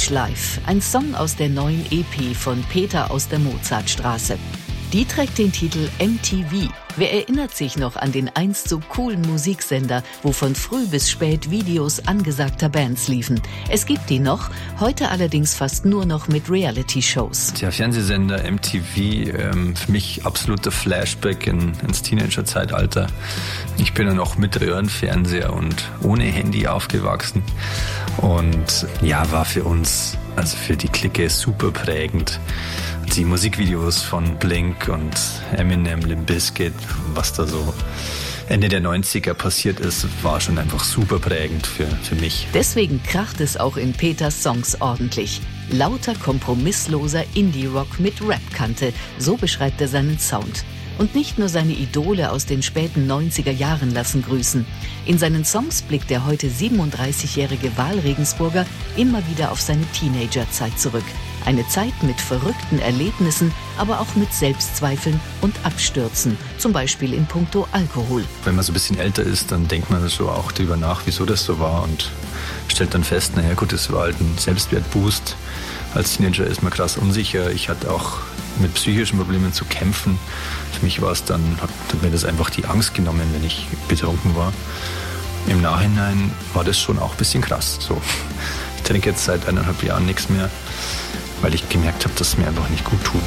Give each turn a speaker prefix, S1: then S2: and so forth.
S1: Beach Life, ein Song aus der neuen EP von Peter aus der Mozartstraße. Die trägt den Titel MTV. Wer erinnert sich noch an den einst so coolen Musiksender, wo von früh bis spät Videos angesagter Bands liefen? Es gibt die noch, heute allerdings fast nur noch mit Reality-Shows.
S2: Der Fernsehsender MTV, für mich absoluter Flashback ins Teenager-Zeitalter. Ich bin dann auch mit Röhrenfernseher und ohne Handy aufgewachsen. Und ja, war für uns, also für die Clique, super prägend. Die Musikvideos von Blink und Eminem, Limp Bizkit, was da so Ende der 90er passiert ist, war schon einfach super prägend für mich.
S1: Deswegen kracht es auch in Peters Songs ordentlich. Lauter kompromissloser Indie-Rock mit Rap-Kante, so beschreibt er seinen Sound. Und nicht nur seine Idole aus den späten 90er Jahren lassen grüßen. In seinen Songs blickt der heute 37-jährige Wahlregensburger immer wieder auf seine Teenagerzeit zurück. Eine Zeit mit verrückten Erlebnissen, aber auch mit Selbstzweifeln und Abstürzen, zum Beispiel in puncto Alkohol.
S2: Wenn man so ein bisschen älter ist, dann denkt man so auch darüber nach, wieso das so war und stellt dann fest, naja gut, das war halt ein Selbstwertboost. Als Teenager ist man krass unsicher. Ich hatte auch mit psychischen Problemen zu kämpfen. Für mich war es dann, hat mir das einfach die Angst genommen, wenn ich betrunken war. Im Nachhinein war das schon auch ein bisschen krass. So. Ich trinke jetzt seit 1,5 Jahren nichts mehr, weil ich gemerkt habe, dass es mir einfach nicht gut tut.